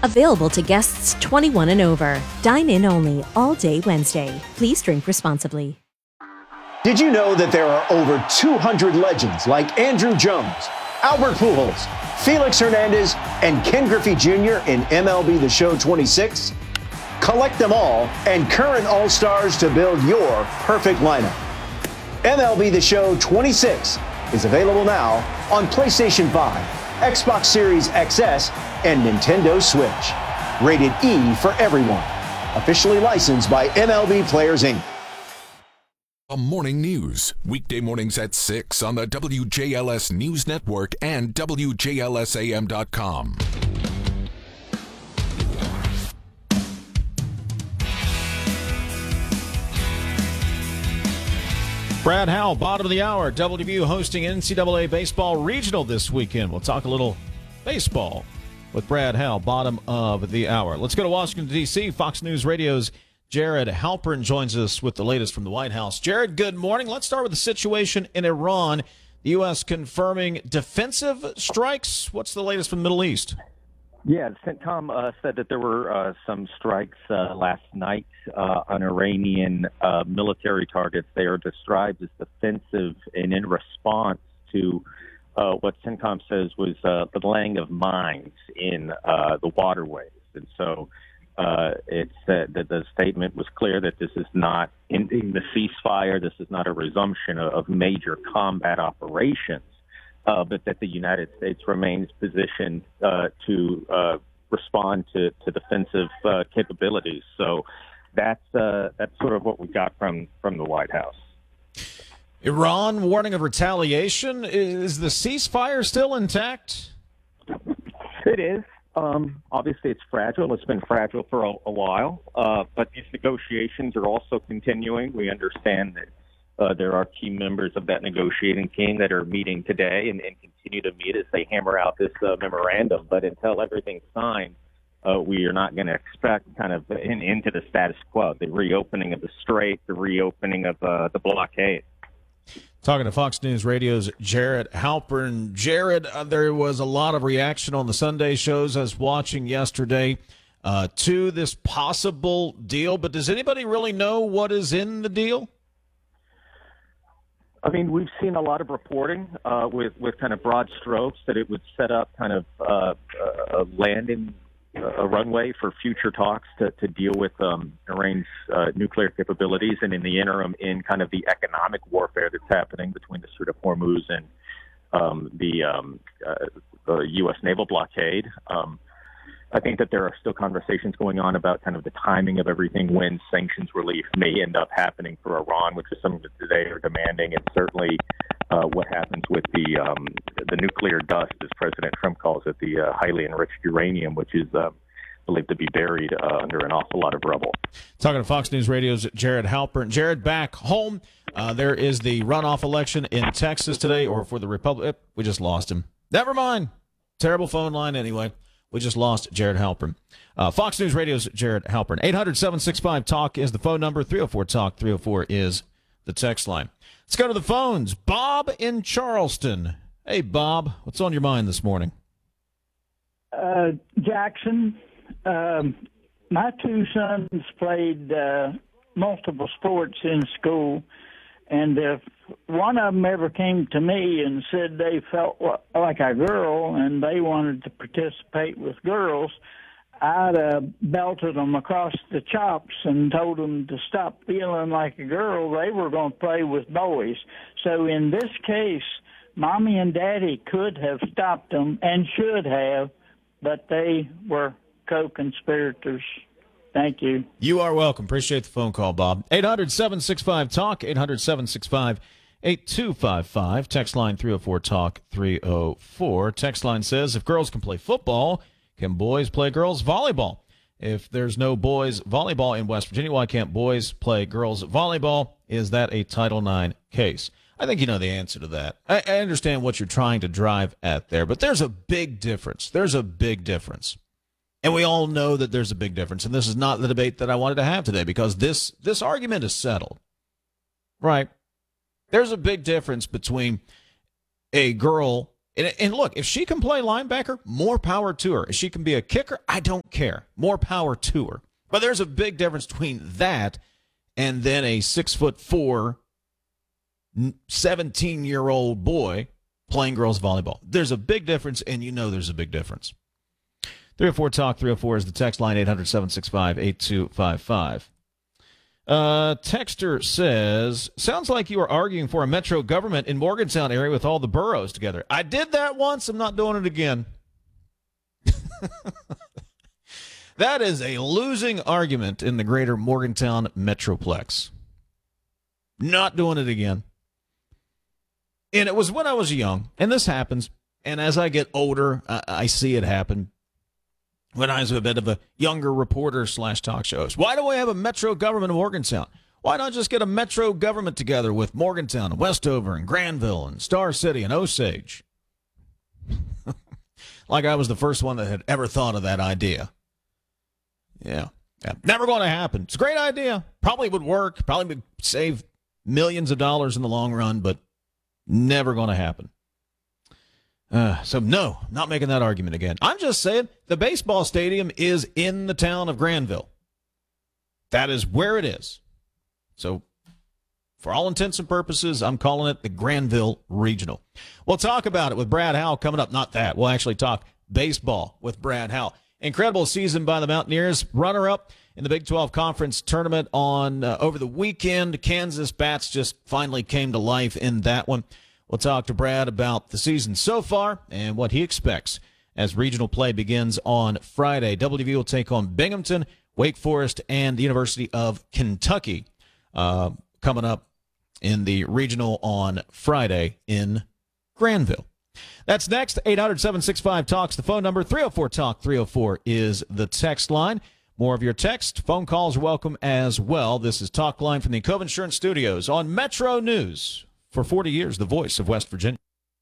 Available to guests 21 and over. Dine in only all day Wednesday. Please drink responsibly. Did you know that there are over 200 legends like Andrew Jones, Albert Pujols, Felix Hernandez, and Ken Griffey Jr. in MLB The Show 26? Collect them all and current All-Stars to build your perfect lineup. MLB The Show 26 is available now on PlayStation 5, Xbox Series XS, and Nintendo Switch. Rated E for everyone. Officially licensed by MLB Players, Inc. Morning news, weekday mornings at 6 on the WJLS News Network and WJLSAM.com. Brad Howell, bottom of the hour. WVU hosting NCAA Baseball Regional this weekend. We'll talk a little baseball with Brad Howell, bottom of the hour. Let's go to Washington, D.C. Fox News Radio's Jared Halpern joins us with the latest from the White House. Jared, good morning. Let's start with the situation in Iran. The U.S. confirming defensive strikes. What's the latest from the Middle East? Yeah, CENTCOM said that there were some strikes last night on Iranian military targets. They are described as defensive and in response to what CENTCOM says was the laying of mines in the waterways. And so it's that the statement was clear that this is not ending the ceasefire. This is not a resumption of major combat operations, but that the United States remains positioned to respond to defensive capabilities. So that's sort of what we got from the White House. Iran warning of retaliation. Is the ceasefire still intact? It is. Obviously, it's fragile. It's been fragile for a while, but these negotiations are also continuing. We understand that there are key members of that negotiating team that are meeting today and continue to meet as they hammer out this memorandum. But until everything's signed, we are not going to expect kind of into the status quo, the reopening of the strait, the reopening of the blockade. Talking to Fox News Radio's Jared Halpern. Jared, there was a lot of reaction on the Sunday shows I was watching yesterday to this possible deal, but does anybody really know what is in the deal? I mean, we've seen a lot of reporting with kind of broad strokes that it would set up kind of a landing, a runway for future talks to deal with Iran's nuclear capabilities, and in the interim, in kind of the economic warfare that's happening between the Strait of Hormuz and the U.S. naval blockade. I think that there are still conversations going on about kind of the timing of everything when sanctions relief may end up happening for Iran, which is something that they are demanding, and certainly what happens with the nuclear dust, as President Trump calls it, the highly enriched uranium, which is believed to be buried under an awful lot of rubble. Talking to Fox News Radio's Jared Halpern. Jared, back home, there is the runoff election in Texas today, or for the Republic. We just lost him. Never mind. Terrible phone line anyway. We just lost Jared Halpern. Fox News Radio's Jared Halpern. 800-765-TALK is the phone number. 304-TALK. 304 is the text line. Let's go to the phones. Bob in Charleston. Hey, Bob. What's on your mind this morning? Jackson, my two sons played multiple sports in school, and if one of them ever came to me and said they felt like a girl and they wanted to participate with girls, I'd belted them across the chops and told them to stop feeling like a girl. They were going to play with boys. So in this case, Mommy and Daddy could have stopped them and should have, but they were co-conspirators. Thank you. You are welcome. Appreciate the phone call, Bob. 800-765-TALK, 800-765-8255. Text line 304-TALK 304. Text line says, if girls can play football, can boys play girls volleyball? If there's no boys volleyball in West Virginia, why can't boys play girls volleyball? Is that a Title IX case? I think you know the answer to that. I understand what you're trying to drive at there, but there's a big difference. There's a big difference. And we all know that there's a big difference. And this is not the debate that I wanted to have today, because this argument is settled. Right? There's a big difference between a girl And look, if she can play linebacker, more power to her. If she can be a kicker, I don't care. More power to her. But there's a big difference between that and then a 6'4", 17-year-old boy playing girls volleyball. There's a big difference, and you know there's a big difference. 304 Talk 304 is the text line, 800-765-8255. Texter says, sounds like you are arguing for a metro government in Morgantown area with all the boroughs together. I did that once. I'm not doing it again. That is a losing argument in the greater Morgantown metroplex. Not doing it again. And it was when I was young, and this happens, and as I get older, I see it happen. When I was a bit of a younger reporter / talk show host. Why do we have a metro government in Morgantown? Why not just get a metro government together with Morgantown and Westover and Granville and Star City and Osage? Like I was the first one that had ever thought of that idea. Yeah. Never going to happen. It's a great idea. Probably would work. Probably would save millions of dollars in the long run, but never going to happen. So no, not making that argument again. I'm just saying the baseball stadium is in the town of Granville. That is where it is. So for all intents and purposes, I'm calling it the Granville Regional. We'll talk about it with Brad Howell coming up. Not that. We'll actually talk baseball with Brad Howell. Incredible season by the Mountaineers. Runner-up in the Big 12 Conference Tournament on over the weekend. Kansas Bats just finally came to life in that one. We'll talk to Brad about the season so far and what he expects as regional play begins on Friday. WV will take on Binghamton, Wake Forest, and the University of Kentucky coming up in the regional on Friday in Granville. That's next. 800-765-TALKS, the phone number. 304-TALK, 304 is the text line. More of your text. Phone calls are welcome as well. This is Talk Line from the Cove Insurance Studios on Metro News. For 40 years, the voice of West Virginia.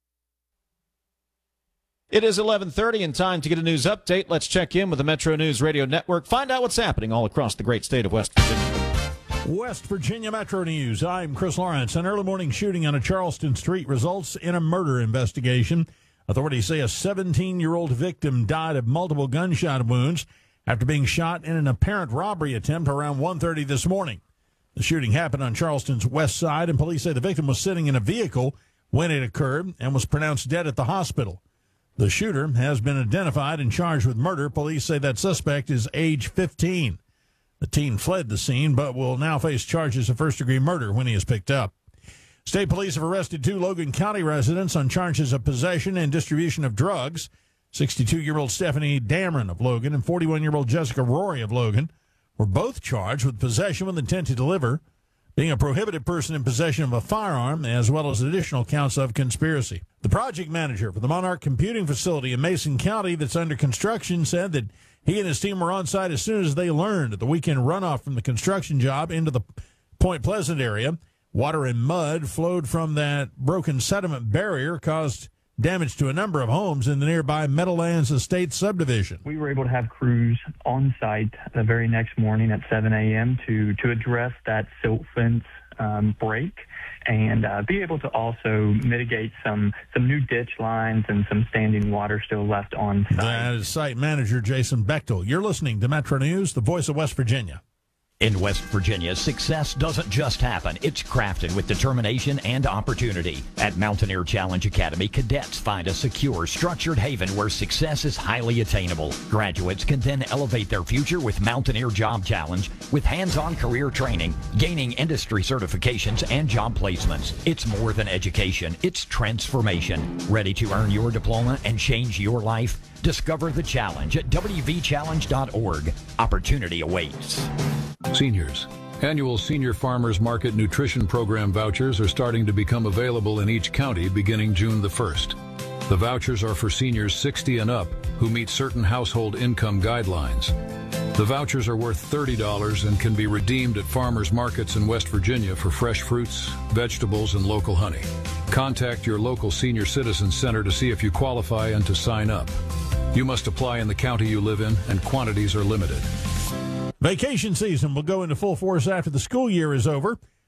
It is 11:30 and time to get a news update. Let's check in with the Metro News Radio Network. Find out what's happening all across the great state of West Virginia. West Virginia Metro News. I'm Chris Lawrence. An early morning shooting on a Charleston street results in a murder investigation. Authorities say a 17-year-old victim died of multiple gunshot wounds after being shot in an apparent robbery attempt around 1:30 this morning. The shooting happened on Charleston's west side, and police say the victim was sitting in a vehicle when it occurred and was pronounced dead at the hospital. The shooter has been identified and charged with murder. Police say that suspect is age 15. The teen fled the scene, but will now face charges of first-degree murder when he is picked up. State police have arrested 2 Logan County residents on charges of possession and distribution of drugs. 62-year-old Stephanie Dameron of Logan and 41-year-old Jessica Rory of Logan were both charged with possession with intent to deliver, being a prohibited person in possession of a firearm, as well as additional counts of conspiracy. The project manager for the Monarch Computing Facility in Mason County that's under construction said that he and his team were on site as soon as they learned of the weekend runoff from the construction job into the Point Pleasant area. Water and mud flowed from that broken sediment barrier, caused damage to a number of homes in the nearby Meadowlands Estate subdivision. We were able to have crews on site the very next morning at 7 a.m. to address that silt fence break and be able to also mitigate some new ditch lines and some standing water still left on site. That is site manager Jason Bechtel. You're listening to Metro News, the voice of West Virginia. In West Virginia, success doesn't just happen. It's crafted with determination and opportunity. At Mountaineer Challenge Academy, cadets find a secure, structured haven where success is highly attainable. Graduates can then elevate their future with Mountaineer Job Challenge with hands-on career training, gaining industry certifications, and job placements. It's more than education. It's transformation. Ready to earn your diploma and change your life? Discover the challenge at wvchallenge.org. Opportunity awaits. Seniors. Annual Senior Farmers Market Nutrition Program vouchers are starting to become available in each county beginning June the 1st. The vouchers are for seniors 60 and up who meet certain household income guidelines. The vouchers are worth $30 and can be redeemed at farmers markets in West Virginia for fresh fruits, vegetables, and local honey. Contact your local senior citizen center to see if you qualify and to sign up. You must apply in the county you live in, and quantities are limited. Vacation season will go into full force after the school year is over.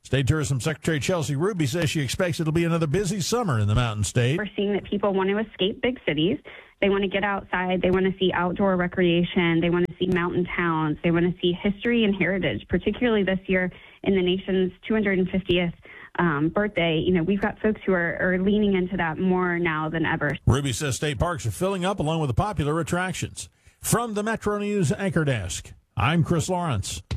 State Tourism Secretary Chelsea Ruby says she expects it'll be another busy summer in the Mountain State. We're seeing that people want to escape big cities. They want to get outside. They want to see outdoor recreation. They want to see mountain towns. They want to see history and heritage, particularly this year in the nation's 250th birthday. You know, we've got folks who are leaning into that more now than ever. Ruby says state parks are filling up along with the popular attractions. From the Metro News Anchor Desk, I'm Chris Lawrence.